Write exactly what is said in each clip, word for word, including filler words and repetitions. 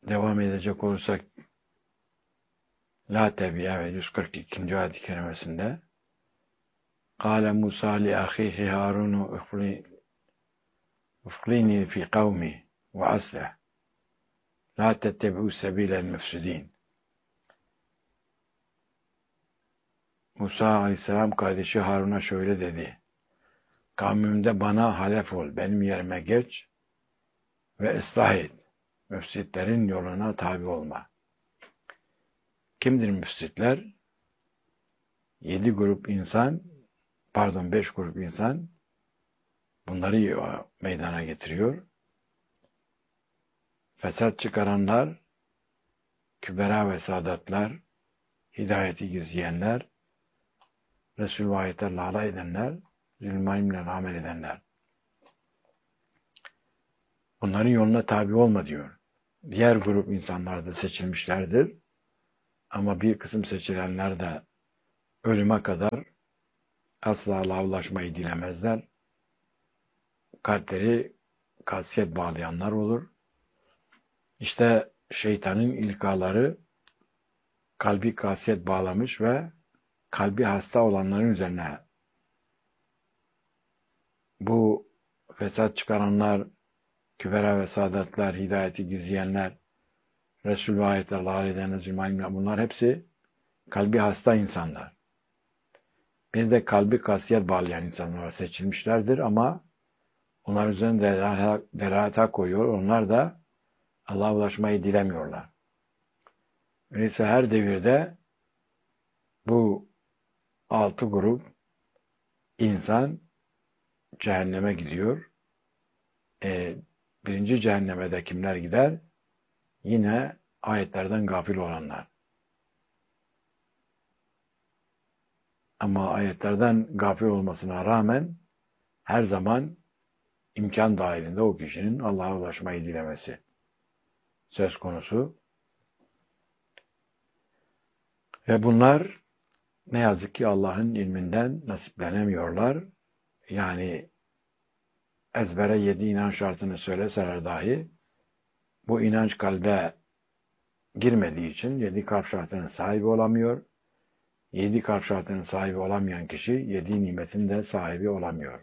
devam edecek olursak La Tebiye ve yüz kırk ikinci ayet-i kerimesinde Kâle Musa li ahihi Harunu ufklini fi kavmi ve asleh La tettebi'u sebilel müfsidin. Musa Aleyhisselam kardeşi Harun'a şöyle dedi. Kavmimde bana halef ol, benim yerime geç ve ıslah et. Müfsitlerin yoluna tabi olma. Kimdir müfsitler? Yedi grup insan, pardon beş grup insan bunları meydana getiriyor. Fesat çıkaranlar, kübera ve sadatlar, hidayeti gizleyenler, Resul ve ayetlerle alay edenler, zulmâimle amel edenler. Bunların yoluna tabi olma diyor. Diğer grup insanlar da seçilmişlerdir. Ama bir kısım seçilenler de ölüme kadar asla Allah'a ulaşmayı dilemezler. Kalpleri kasiyet bağlayanlar olur. İşte şeytanın ilkaları kalbi kasiyet bağlamış ve kalbi hasta olanların üzerine bu fesat çıkaranlar, kübera ve sadatlar, hidayeti gizleyenler, Resul ve ayetlerle alay edenler, zulmâimle bunlar hepsi kalbi hasta insanlar. Bir de kalbi kasiyet bağlayan insanlar seçilmişlerdir ama onlar üzerine derahata koyuyor. Onlar da Allah'a ulaşmayı dilemiyorlar. Öyleyse her devirde bu altı grup insan cehenneme gidiyor. E, birinci cehenneme de kimler gider? Yine ayetlerden gafil olanlar. Ama ayetlerden gafil olmasına rağmen her zaman imkan dahilinde o kişinin Allah'a ulaşmayı dilemesi söz konusu. Ve bunlar ne yazık ki Allah'ın ilminden nasiplenemiyorlar. Yani ezbere yedi inanç şartını söyleseler dahi bu inanç kalbe girmediği için yedi kalp şartının sahibi olamıyor. Yedi kalp şartının sahibi olamayan kişi yedi nimetin de sahibi olamıyor.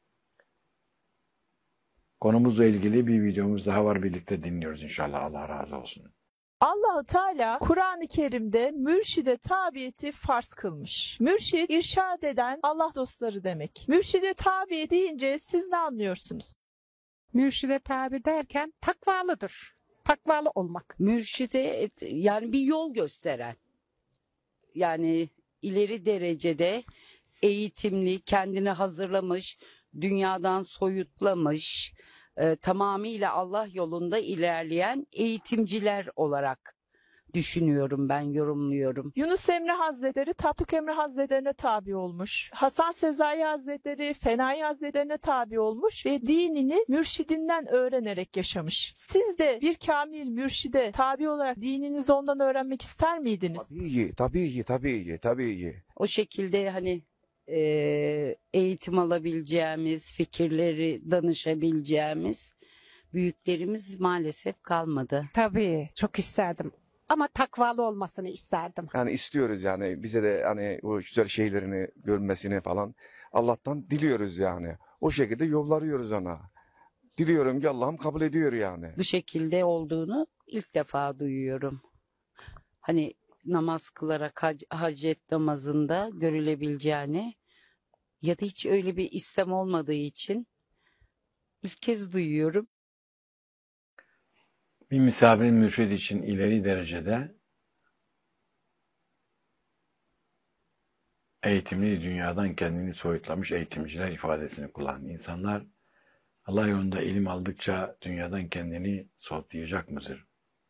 Konumuzla ilgili bir videomuz daha var. Birlikte dinliyoruz inşallah. Allah razı olsun. Allah-u Teala Kur'an-ı Kerim'de mürşide tabiyeti farz kılmış. Mürşid, irşad eden Allah dostları demek. Mürşide tabi deyince siz ne anlıyorsunuz? Mürşide tabi derken takvalıdır. Takvalı olmak. Mürşide yani bir yol gösteren. Yani ileri derecede eğitimli, kendini hazırlamış, dünyadan soyutlamış, e, tamamıyla Allah yolunda ilerleyen eğitimciler olarak düşünüyorum ben, yorumluyorum. Yunus Emre Hazretleri Tapduk Emre Hazretlerine tabi olmuş. Hasan Sezai Hazretleri Fenayi Hazretlerine tabi olmuş ve dinini mürşidinden öğrenerek yaşamış. Siz de bir kamil mürşide tabi olarak dininizi ondan öğrenmek ister miydiniz? Tabii ki, tabii ki, tabii ki, tabii ki. O şekilde hani e, eğitim alabileceğimiz, fikirleri danışabileceğimiz büyüklerimiz maalesef kalmadı. Tabii çok isterdim. Ama takvalı olmasını isterdim. Yani istiyoruz yani bize de hani o güzel şeylerini görmesini falan Allah'tan diliyoruz yani. O şekilde yollarıyoruz ona. Diliyorum ki Allah'ım kabul ediyor yani. Bu şekilde olduğunu ilk defa duyuyorum. Hani namaz kılarak hac, hacet namazında görülebileceğini ya da hiç öyle bir istem olmadığı için ilk kez duyuyorum. Bir misafirin mürşid için ileri derecede eğitimli, dünyadan kendini soyutlamış eğitimciler ifadesini kullanan insanlar Allah yolunda ilim aldıkça dünyadan kendini soğutlayacak mıdır?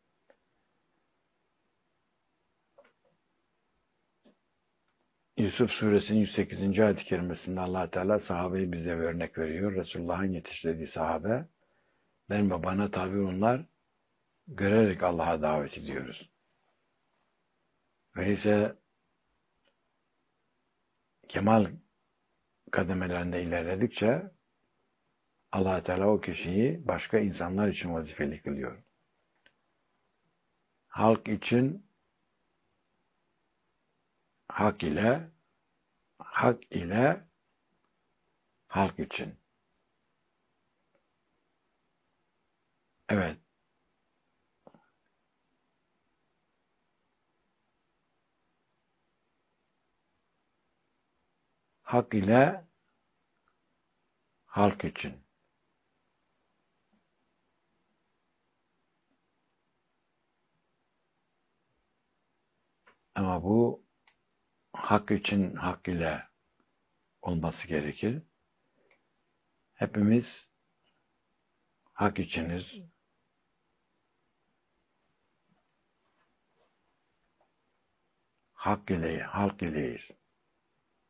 Yusuf Suresinin yüz sekizinci ayet-i kerimesinde Allah Teala sahabeyi bize bir örnek veriyor. Resulullah'ın yetiştirdiği sahabe, ben ve bana tabi onlar görerek Allah'a davet ediyoruz. Öyleyse kemal kademelerinde ilerledikçe Allah Teala o kişiyi başka insanlar için vazifeli kılıyor. halk için, hak ile, hak ile, halk için. Evet. Hak ile, halk için. Ama bu hak için, hak ile olması gerekir. Hepimiz hak içiniz. Hak ile, halk ileyiz.